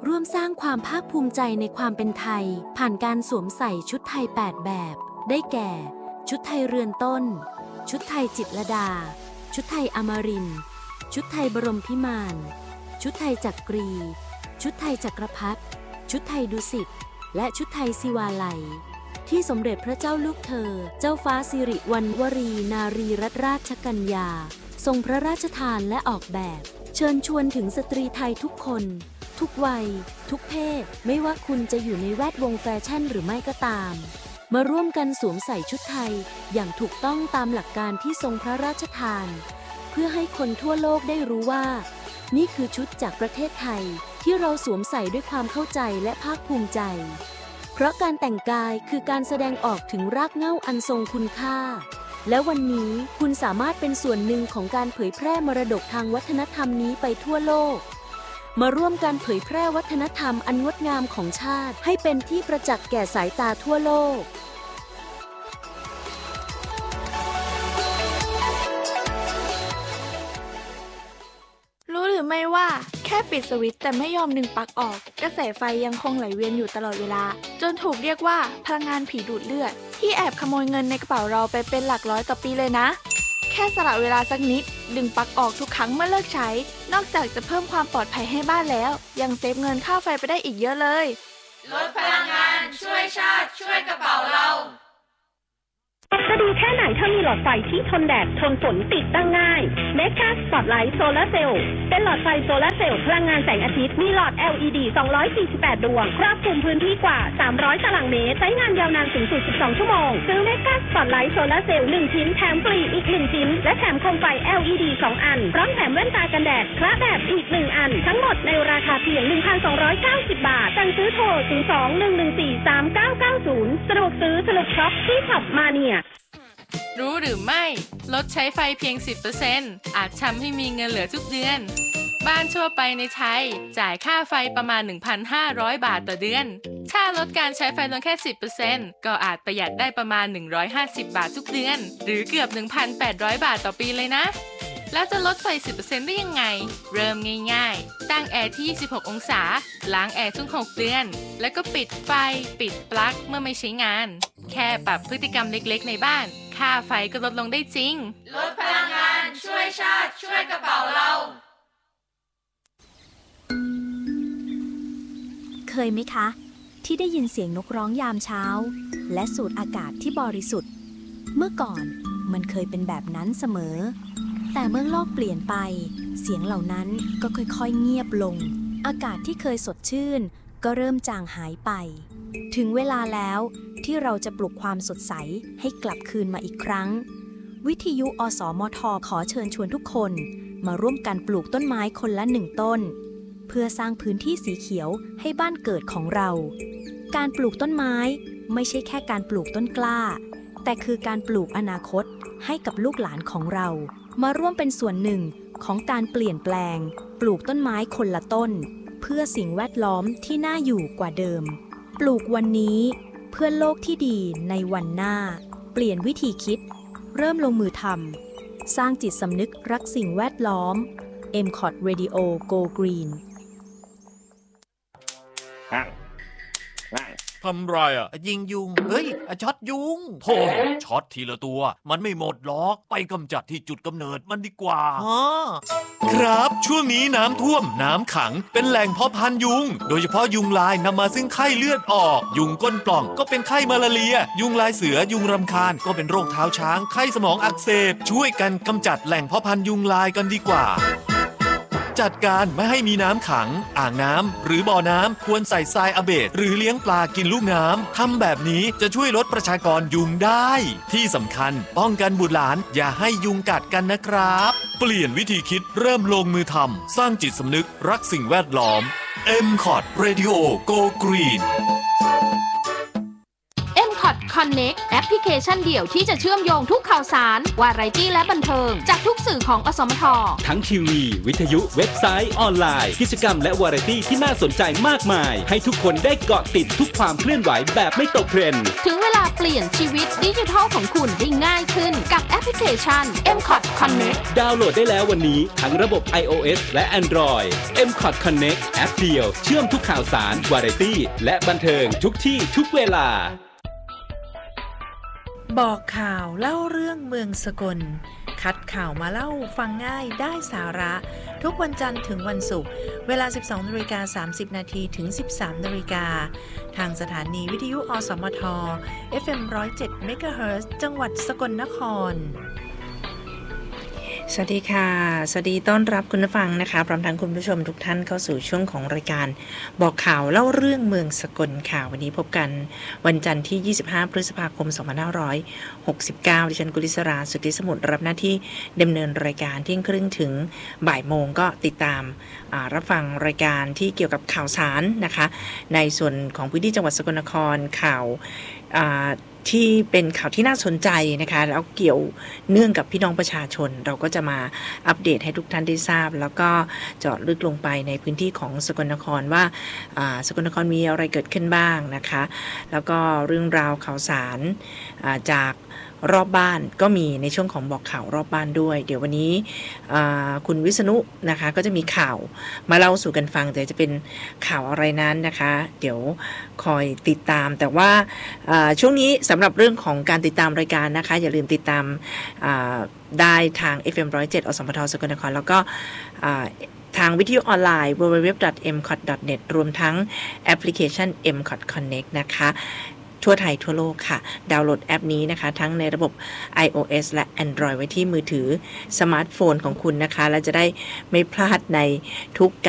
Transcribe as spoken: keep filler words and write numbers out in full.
ร่วมสร้างความภาคภูมิใจในความเป็นไทยผ่านการสวมใส่ชุดไทยแปดแบบได้แก่ชุดไทยเรือนต้นชุดไทยจิตรลดาชุดไทยอมรินทร์ชุดไทยบรมพิมานชุดไทยจักรีชุดไทยจักรพรรดิชุดไทยดุสิตและชุดไทยศิวาลัยที่สมเด็จพระเจ้าลูกเธอเจ้าฟ้าสิริวัณวรีนารีรัตนราชกัญญาทรงพระราชทานและออกแบบเชิญชวนถึงสตรีไทยทุกคนทุกวัยทุกเพศไม่ว่าคุณจะอยู่ในแวดวงแฟชั่นหรือไม่ก็ตามมาร่วมกันสวมใส่ชุดไทยอย่างถูกต้องตามหลักการที่ทรงพระราชทานเพื่อให้คนทั่วโลกได้รู้ว่านี่คือชุดจากประเทศไทยที่เราสวมใส่ด้วยความเข้าใจและภาคภูมิใจเพราะการแต่งกายคือการแสดงออกถึงรากเหง้าอันทรงคุณค่าและวันนี้คุณสามารถเป็นส่วนหนึ่งของการเผยแพร่มรดกทางวัฒนธรรมนี้ไปทั่วโลกมาร่วมกันเผยแพร่วัฒนธรรมอันงดงามของชาติให้เป็นที่ประจักษ์แก่สายตาทั่วโลกรู้หรือไม่ว่าแค่ปิดสวิตช์แต่ไม่ยอมดึงปลั๊กออกกระแสไฟยังคงไหลเวียนอยู่ตลอดเวลาจนถูกเรียกว่าพลังงานผีดูดเลือดที่แอบขโมยเงินในกระเป๋าเราไปเป็นหลักร้อยต่อปีเลยนะแค่สละเวลาสักนิดดึงปลั๊กออกทุกครั้งเมื่อเลิกใช้นอกจากจะเพิ่มความปลอดภัยให้บ้านแล้วยังเซฟเงินค่าไฟไปได้อีกเยอะเลยลดพลังงานช่วยชาติช่วยกระเป๋าเราจะดีแค่ไหนถ้ามีหลอดไฟที่ทนแดดทนฝนติดตั้งง่าย Mega Spotlight Solar Cell เป็นหลอดไฟโซลาร์เซลล์พลังงานแสงอาทิตย์มีหลอด แอล อี ดี สองร้อยสี่สิบแปด ดวงครอบคลุมพื้นที่กว่าสามร้อยตารางเมตรใช้งานยาวนานสูงสุดสิบสองชั่วโมงซื้อ Mega Spotlight Solar Cell หนึ่งชิ้นแถมฟรีอีกหนึ่งชิ้นและแถมโคมไฟ แอล อี ดี สองอันพร้อมแถมแว่นตากันแดดคละแบบอีกหนึ่งอันทั้งหมดในราคาเพียง หนึ่งพันสองร้อยเก้าสิบ บาทสั่งซื้อโทรศูนย์ สอง หนึ่ง หนึ่ง สี่ สาม เก้า เก้า ศูนย์สะดวกซื้อสะดวกช็อปที่ช็อปมาเนียรู้หรือไม่ลดใช้ไฟเพียง สิบเปอร์เซ็นต์ อาจทำให้มีเงินเหลือทุกเดือนบ้านทั่วไปในไทยจ่ายค่าไฟประมาณ หนึ่งพันห้าร้อย บาทต่อเดือนถ้าลดการใช้ไฟลงแค่ สิบเปอร์เซ็นต์ ก็อาจประหยัดได้ประมาณ หนึ่งร้อยห้าสิบ บาททุกเดือนหรือเกือบ หนึ่งพันแปดร้อย บาทต่อปีเลยนะแล้วจะลดไฟ สิบเปอร์เซ็นต์ ได้ยังไงเริ่มง่ายๆตั้งแอร์ที่ยี่สิบหกองศาล้างแอร์ทุกหกเดือนแล้วก็ปิดไฟปิดปลั๊กเมื่อไม่ใช้งานแค่ปรับพฤติกรรมเล็กๆในบ้านค่าไฟก็ลดลงได้จริงลดพลังงานช่วยชาติช่วยกระเป๋าเราเคยไหมคะที่ได้ยินเสียงนกร้องยามเช้าและสูดอากาศที่บริสุทธิ์เมื่อก่อนมันเคยเป็นแบบนั้นเสมอแต่เมื่อโลกเปลี่ยนไปเสียงเหล่านั้นก็ค่อยๆเงียบลงอากาศที่เคยสดชื่นก็เริ่มจางหายไปถึงเวลาแล้วที่เราจะปลุกความสดใสให้กลับคืนมาอีกครั้งวิทยุอสมทขอเชิญชวนทุกคนมาร่วมกันปลูกต้นไม้คนละหนึ่งต้นเพื่อสร้างพื้นที่สีเขียวให้บ้านเกิดของเราการปลูกต้นไม้ไม่ใช่แค่การปลูกต้นกล้าแต่คือการปลูกอนาคตให้กับลูกหลานของเรามาร่วมเป็นส่วนหนึ่งของการเปลี่ยนแปลงปลูกต้นไม้คนละต้นเพื่อสิ่งแวดล้อมที่น่าอยู่กว่าเดิมปลูกวันนี้เพื่อโลกที่ดีในวันหน้าเปลี่ยนวิธีคิดเริ่มลงมือทำสร้างจิตสำนึกรักสิ่งแวดล้อม เอ็ม คอท Radio Go Green ทำไรอ่ะยิงยุงเฮ้ยช็อตยุงโธ่ช็อตทีละตัวมันไม่หมดหรอกไปกำจัดที่จุดกำเนิดมันดีกว่าฮะครับช่วงนี้น้ำท่วมน้ำขังเป็นแหล่งเพาะพันธุ์ยุงโดยเฉพาะยุงลายนำมาซึ่งไข้เลือดออกยุงก้นปล่องก็เป็นไข้มาลาเรียยุงลายเสือยุงรำคาญก็เป็นโรคเท้าช้างไข้สมองอักเสบช่วยกันกำจัดแหล่งเพาะพันธุ์ยุงลายกันดีกว่าจัดการไม่ให้มีน้ำขังอ่างน้ำหรือบ่อน้ำควรใส่ทรายอะเบดหรือเลี้ยงปลากินลูกน้ำทำแบบนี้จะช่วยลดประชากรยุงได้ที่สำคัญป้องกันบุตรหลานอย่าให้ยุงกัดกันนะครับเปลี่ยนวิธีคิดเริ่มลงมือทำสร้างจิตสำนึกรักสิ่งแวดล้อม เอ็ม คอท Radio Go Green เอ็มคอท Connect แอปพลิเคชันเดี่ยวที่จะเชื่อมโยงทุกข่าวสารวาไรตี้และบันเทิงจากทุกสื่อของอสมททั้งทีวีวิทยุเว็บไซต์ออนไลน์กิจกรรมและวาไรตี้ที่น่าสนใจมากมายให้ทุกคนได้เกาะติดทุกความเคลื่อนไหวแบบไม่ตกเทรนด์ถึงเวลาเปลี่ยนชีวิตดิจิทัลของคุณได้ง่ายขึ้นกับแอปพลิเคชัน เอ็ม คอท Connect ดาวน์โหลดได้แล้ววันนี้ทั้งระบบ iOS และ Android เอ็ม คอท Connect แอปเดียวเชื่อมทุกข่าวสารวาไรตี้และบันเทิงทุกที่ทุกเวลาบอกข่าวเล่าเรื่องเมืองสกลคัดข่าวมาเล่าฟังง่ายได้สาระทุกวันจันทร์ถึงวันศุกร์เวลา สิบสองนาฬิกาสามสิบนาทีถึง สิบสามนาฬิกาทางสถานีวิทยุอสมท เอฟ เอ็ม หนึ่งศูนย์เจ็ด เมกะเฮิรตซ์ จังหวัดสกลนครสวัสดีค่ะสวัสดีต้อนรับคุณผู้ฟังนะคะพร้อมทั้งคุณผู้ชมทุกท่านเข้าสู่ช่วงของรายการบอกข่าวเล่าเรื่องเมืองสกลค่ะวันนี้พบกันวันจันทร์ที่ยี่สิบห้าพฤษภาคมสองพันห้าร้อยหกสิบเก้าดิฉันกุลิศราสุทธิสมุทรรับหน้าที่ดำเนินรายการเที่ยงครึ่งถึงบ่ายโมงก็ติดตามรับฟังรายการที่เกี่ยวกับข่าวสารนะคะในส่วนของพื้นที่จังหวัดสกลนครข่าวที่เป็นข่าวที่น่าสนใจนะคะแล้วเกี่ยวเนื่องกับพี่น้องประชาชนเราก็จะมาอัปเดตให้ทุกท่านได้ทราบแล้วก็เจาะลึกลงไปในพื้นที่ของสกลนครว่าสกลนครมีอะไรเกิดขึ้นบ้างนะคะแล้วก็เรื่องราวข่าวสารจากรอบบ้านก็มีในช่วงของบอกข่าวรอบบ้านด้วยเดี๋ยววันนี้คุณวิษณุนะคะก็จะมีข่าวมาเล่าสู่กันฟังแต่จะเป็นข่าวอะไรนั้นนะคะเดี๋ยวคอยติดตามแต่ว่าช่วงนี้สำหรับเรื่องของการติดตามรายการนะคะอย่าลืมติดตามได้ทาง เอฟ เอ็ม หนึ่งศูนย์เจ็ด อสมทสกลนครแล้วก็ทางวิทยุออนไลน์ ดับเบิลยู ดับเบิลยู ดับเบิลยู ดอท เอ็ม คอท ดอท เน็ต รวมทั้งแอปพลิเคชัน เอ็ม คอท Connect นะคะทั่วไทยทั่วโลกค่ะดาวน์โหลดแอปนี้นะคะทั้งในระบบ iOS และ Android ไว้ที่มือถือสมาร์ทโฟนของคุณนะคะและจะได้ไม่พลาดในทุก